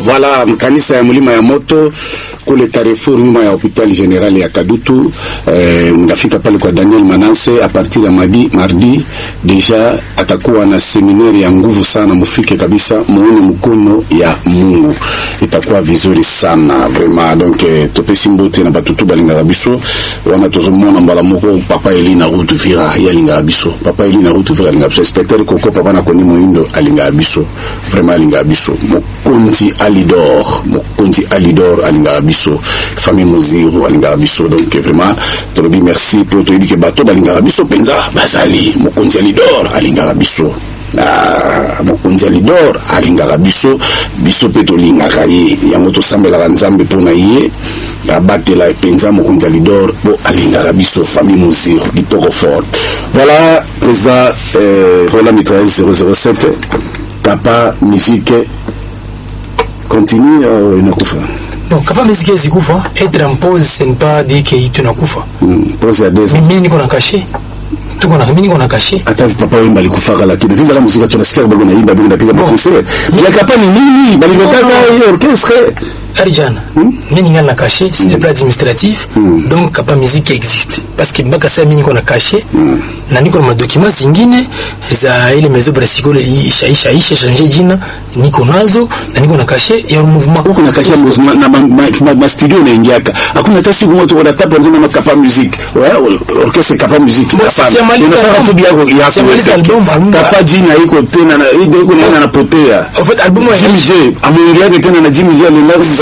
Voilà, kanisa ya Mulima ya Moto kule Carrefour nyuma ya hospitali general ya Kadutu. Mtafika pale kwa Daniel Manase a partir ya mardi deja atakuwa na seminari ya nguvu sana, mufike kabisa muone mkono ya Mungu. Itakuwa vizuri sana vraiment. Donc topesi mbote na batutu balinga biso wana tozomona mbala moko papa Elina Route Vira ya linga biso. Papa Elina Route Vira linga biso. Spectateur koko papa na koni moindo alinga biso. Vraiment alinga biso. Mokonzi Alidor alinga biso. Famille Moziro alinga biso. Donc vraiment tolobi merci pour to que bato balinga biso penza bazali Mokonzi Alidor alinga biso. Mokonzi Alidor alinga biso peto linga kaye yango to sambela nzambe pona ye abatela penza Mokonzi Alidor bo alinga biso famille Moziro kitoko fort. Voilà président Roland Mitraillez 007 Kapa musique continue inakufa. Bon, Kapa musique zikufa, être en pause c'est ne pas dire que tu nakufa. Pause ya 2 ans. Mimi niko na caché. Tuko na mimi niko na caché. Hata papa wimba alikufa lakini viva la muziki tunasikia bado naimba bado napiga makoncert. Bila Kapa ni nini? Bali nataka hiyo orchestre. Arijana, mimi ninga na caché, c'est des plats administratifs. Donc Kapa musique existe parce que mpaka sasa mimi niko na caché. Na niko na documents zingine za ile maison brassicole isha changer jina niko nazo na niko na caché ya mouvement. Uko na caché mouvement na ma studio inaingiaka. Hakuna hata siku moja unatapa nzima na Kapa musique. Ouais, orchestre Kapa musique. Unafanya tu biako yako. Kapa jina iko tena na iko na potea. En fait album ya Jimmy J amuingia tena na Jimmy J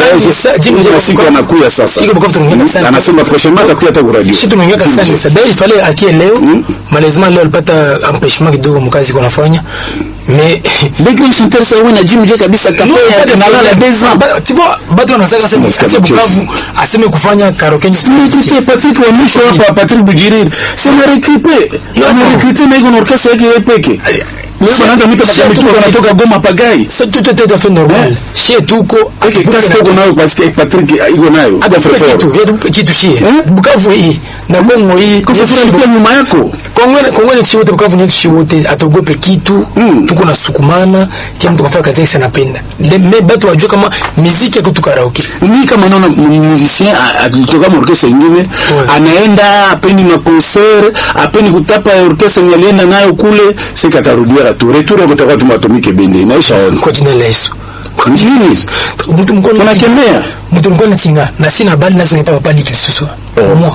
Jimmy J siku anakuya sasa. Anasema prochainement atakuya hata kwa radio. Sisi tunaingia sana sasa il fallait akie leo. Malheureusement leo alipata empêchement kidogo mkazi kwa nafanya. Mais les chanteurs ça wana Jimmy J kabisa Kapa na la 2 ans. Tu vois bato wanasaka sema Bukavu aseme kufanya karaoke. C'était Patrick wa mwisho hapa Patrick Bujiriri. C'est le recruté. On recruté na iko orchestre yake peke. Leo wanaanza mtu anatoka Goma Pagai. C'est tout à fait normal. Chez tuko akiko nayo parce que Patrick iko nayo. Ada frère. Kitu shie. Bukavu hii na Kongo hii. Kufufura ilikuwa nyuma yako. Kongo ni chiwote Bukavu ni chiwote atogope kitu. Tuko na sukumana kila mtu kafanya kazi yake anapenda. Mais batu wajua kama muziki ya kutu karaoke. Mimi kama naona musicien akitoka orchestre nyingine anaenda apeni ma concert, apeni kutapa orchestre nyalienda nayo kule sikatarudia tu retour kutakuwa tumatomike bende inaisha kwa jina la Yesu. Kwa jina la Yesu. Mtu mkono anakemea. Mtu mkono tinga na sina bali nazo nipa papa liki susu. Moi.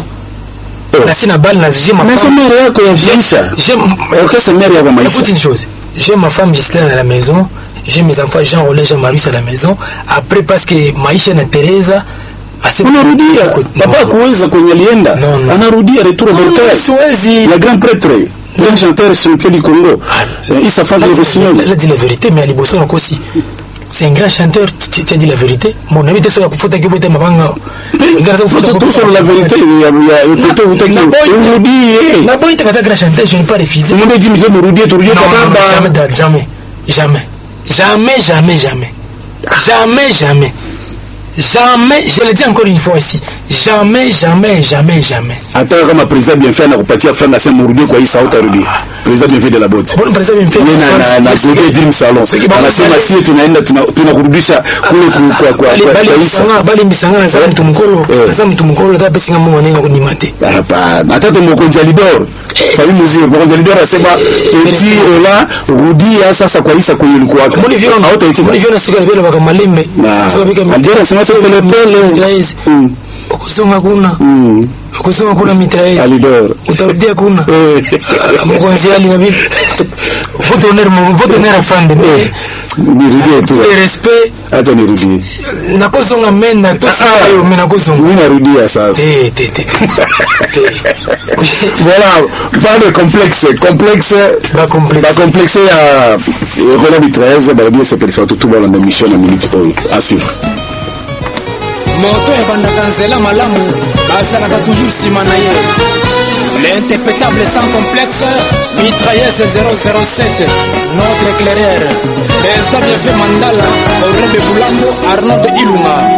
Na sina bali na j'ai ma femme. Na somere yako ya Jeisha. Orchestre mère yako maisha. Écoute une chose. J'ai ma femme Gislaine à la maison, j'ai mes enfants Jean-Roland, Jean-Marius à la maison. Après parce que maisha na Teresa anarudia papa kuweza kwenye alienda anarudia retour d'orchestre la grand prêtre le chanteur champion du Congo Issa Fadli Rossignol. Il a dit la vérité mais Aliboso aussi c'est un grand chanteur, tu as dit la vérité. Mon ami était sur la kufuta kibote mabanga. Tout sur la vérité, il y a côté où tu es. Na boy t'as grand chanteur, je n'ai pas refusé. Mon dit Michel Mourudi tu regardes jamais, je le dis encore une fois ici. Jamais. Attends, comme un président bien fait, on a reparti à faire la Saint-Mourdi, quoi, il s'est autarudi. Président bien fait de la botte. Bon, président bien fait. Il y a un dream salon. On a fait ma scie, tu n'as rubisa, quoi. Bali misanga na zamu tumkolo. Zamu tumkolo ta pesa ngamu wanenga kunimate. Hapana. Hata Mokonzi Alidor. Fali muziki Mokonzi Alidor asema petit ola rudi sasa kwa Isa kwenye ilikuwa. Mbona viona sika vile baka malembe. Sio bika Alidor asema sio pole. Kusoma kuna Mitraillez Alidor utarudia kuna Mokonzi Ali na bibi vote honneur afande nirudie tu respect acha nirudie nakozonga menda tu sawa yo mimi nakozonga mimi narudia sasa voilà pas de complexe ya Roland Mitraillez balabia c'est perfect tout dans la mission na minute à suivre. Moto ebandaka nzela malamu basalaka toujours nsima na ye. L'interprétable sans complexe Mitraillez 007 notre éclaireur. Président bien fait Mandala Aurebe Bulambo Arnaud de Ilunga.